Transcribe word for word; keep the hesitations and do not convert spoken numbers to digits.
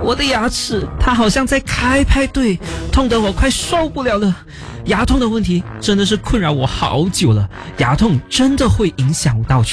我的牙齿它好像在开派对，痛得我快受不了了。牙痛的问题真的是困扰我好久了，牙痛真的会影响到